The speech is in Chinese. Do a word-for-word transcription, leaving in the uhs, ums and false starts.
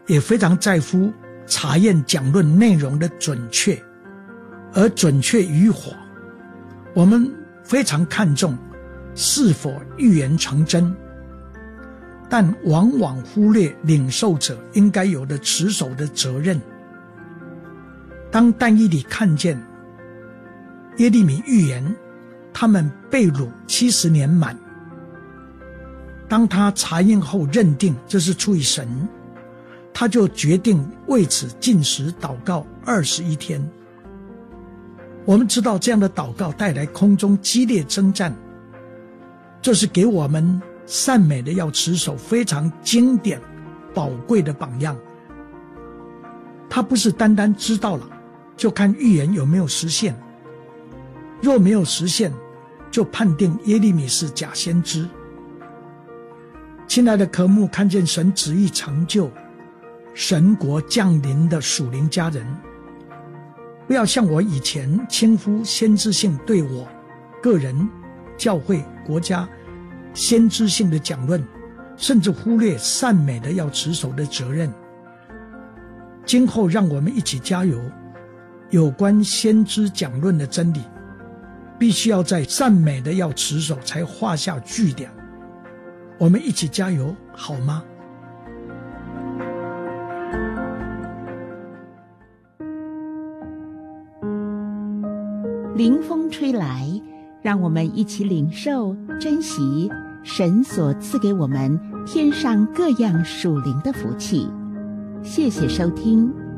也非常在乎查验讲论内容的准确，而准确与否，我们非常看重是否预言成真，但往往忽略领受者应该有的持守的责任。当但以理看见耶利米预言他们被掳七十年满，当他查验后认定这是出于神，他就决定为此禁食祷告二十一天。我们知道这样的祷告带来空中激烈征战，这是给我们善美的要持守非常经典宝贵的榜样。他不是单单知道了就看预言有没有实现，若没有实现，就判定耶利米是假先知。亲爱的科目，看见神旨意成就，神国降临的属灵家人，不要像我以前轻忽先知性对我个人、教会、国家先知性的讲论，甚至忽略善美的要持守的责任。今后让我们一起加油，有关先知讲论的真理必须要在善美的要持守才画下句点。我们一起加油好吗？ 凌风吹来，让我们一起领受珍惜神所赐给我们天上各样属灵的福气。谢谢收听。